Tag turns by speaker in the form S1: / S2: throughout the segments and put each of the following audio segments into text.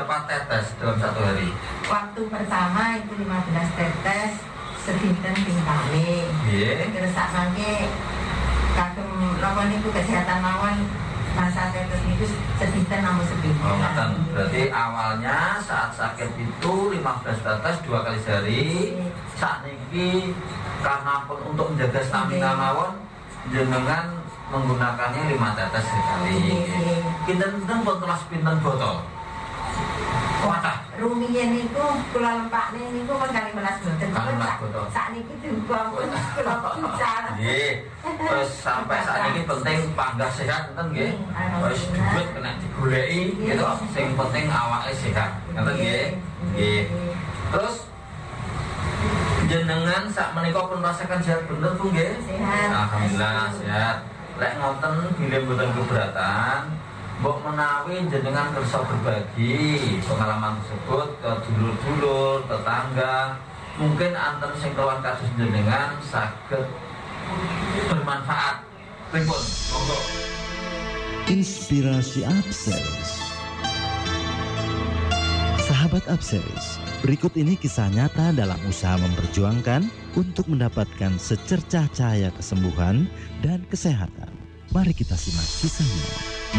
S1: berapa tetes dalam satu hari?
S2: Waktu pertama itu 15 tetes sedinten ping kali. Terus sak mangke kadung lawan niku kesehatan mawon masa tetes niku sedinten namung sepinten.
S1: Oh, berarti awalnya saat sakit itu 15 tetes 2 kali sehari. Saat ini karena pun untuk menjaga stamina mawon jenengan menggunakannya 5 tetes sekali. Pinten-pinten botol pinten botol? Kuatah.
S2: Rumiyin niku kula lempakne niku kan 15 botol. Sak niki juga kula picar.
S1: Nggih. Terus sampai saat ini penting panggah sehat enten nggih. Wis duit kena digoleki gitu. Sing penting awake sehat. Ngoten nggih. Nggih. Terus jenengan sak menika pun rasakan sehat bener Bu nggih?
S2: Sehat.
S1: Alhamdulillah sehat. Lek ngoten bilih mboten keberatan, mbok menawi jenengan kersa berbagi pengalaman tersebut ke dulur-dulur, tetangga, mungkin anten sing kawan kasus jenengan saged bermanfaat. Pripun? Monggo.
S3: Inspirasi Upseries. Sahabat Upseries, berikut ini kisah nyata dalam usaha memperjuangkan untuk mendapatkan secercah cahaya kesembuhan dan kesehatan. Mari kita simak kisahnya.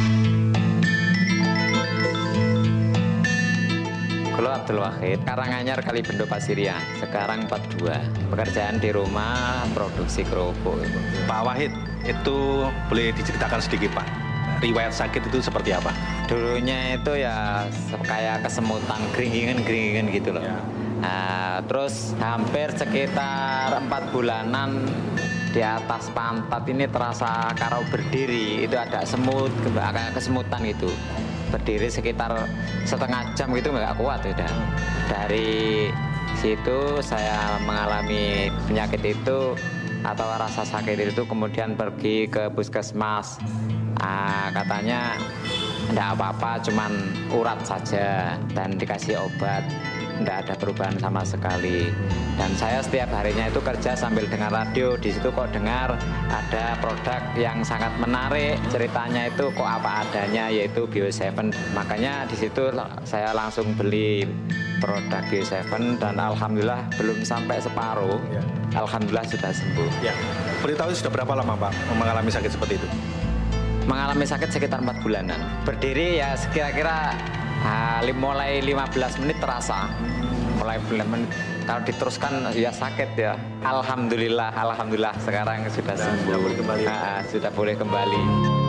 S4: Kulo Abdul Wahid, Karanganyar Kalibendo Pasirian, sekarang 42. Pekerjaan di rumah, produksi kerupuk.
S5: Pak Wahid, itu boleh diceritakan sedikit Pak, riwayat sakit itu seperti apa?
S4: Dulunya itu ya kayak kesemutan, geringingan gitu loh.
S5: Ya.
S4: Nah, terus hampir sekitar 4 bulanan di atas pantat ini terasa karau berdiri, itu ada semut, kayak kesemutan gitu. Berdiri sekitar setengah jam gitu nggak kuat udah. Dari situ saya mengalami penyakit itu atau rasa sakit itu, kemudian pergi ke puskesmas. Katanya enggak apa-apa, cuman urat saja dan dikasih obat. Enggak ada perubahan sama sekali. Dan saya setiap harinya itu kerja sambil dengar radio. Di situ kok dengar ada produk yang sangat menarik. Ceritanya itu kok apa adanya, yaitu Bio7. Makanya di situ saya langsung beli produk Bio7 dan alhamdulillah belum sampai separuh.
S5: Ya.
S4: Alhamdulillah sudah sembuh.
S5: Ya. Beritahu sudah berapa lama Pak mengalami sakit seperti itu?
S4: Mengalami sakit sekitar 4 bulanan. Berdiri ya kira-kira mulai 15 menit terasa. Mulai 15 menit. Kalau diteruskan ya sakit ya. Alhamdulillah sekarang sudah sembuh.
S5: Sudah boleh kembali.
S4: Sudah boleh kembali.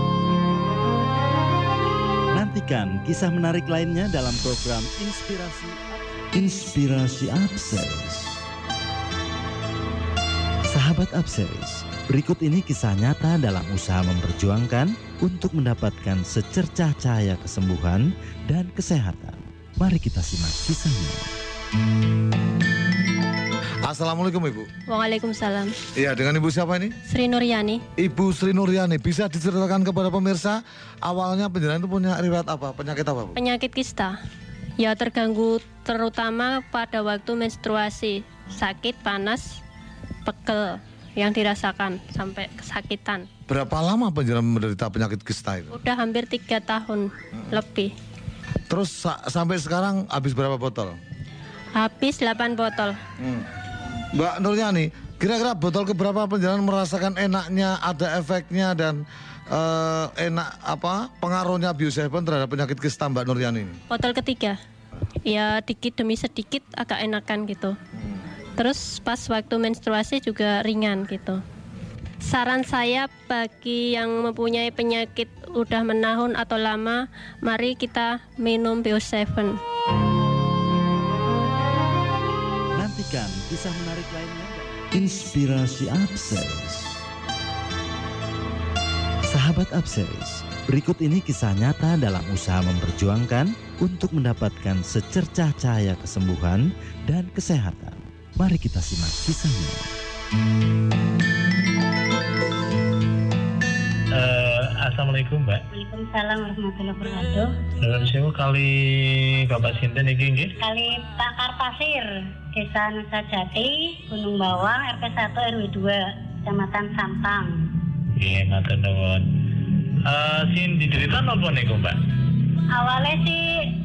S3: Nantikan kisah menarik lainnya dalam program Inspirasi Upseries. Sahabat Upseries, berikut ini kisah nyata dalam usaha memperjuangkan untuk mendapatkan secercah cahaya kesembuhan dan kesehatan. Mari kita simak kisahnya.
S6: Assalamualaikum Ibu.
S7: Waalaikumsalam.
S6: Iya, dengan Ibu siapa ini?
S7: Sri Nuryani.
S6: Ibu Sri Nuryani, bisa diceritakan kepada pemirsa awalnya penjenengan itu punya riwayat apa? Penyakit apa Bu?
S7: Penyakit kista. Ya terganggu terutama pada waktu menstruasi. Sakit, panas, pegel yang dirasakan sampai kesakitan.
S6: Berapa lama penjenengan menderita penyakit kista itu?
S7: Udah hampir 3 tahun lebih.
S6: Terus sampai sekarang habis berapa botol?
S7: Habis 8 botol.
S6: Mbak Nuryani, kira-kira botol keberapa penjenengan merasakan enaknya, ada efeknya dan enak apa pengaruhnya Bio7 terhadap penyakit kista Mbak Nuryani ini?
S7: Botol ketiga. Ya dikit demi sedikit agak enakan gitu. Terus pas waktu menstruasi juga ringan gitu. Saran saya bagi yang mempunyai penyakit udah menahun atau lama, mari kita minum Bio7.
S3: Nantikan kisah menarik lainnya. Inspirasi Upseries. Sahabat Upseries, berikut ini kisah nyata dalam usaha memperjuangkan untuk mendapatkan secercah cahaya kesembuhan dan kesehatan. Mari kita simak kisahnya.
S8: Assalamualaikum Mbak.
S9: Waalaikumsalam warahmatullahi wabarakatuh.
S8: Dalam sewu kali Bapak Sinten iki nggih?
S9: Kali Pakar Pasir, Desa Nusa Jati, Gunung Bawang, RT 1 RW 2, Kecamatan Sampang.
S8: Nggih, matur nuwun. Sin diderita napa niku Mbak?
S9: Awalnya sih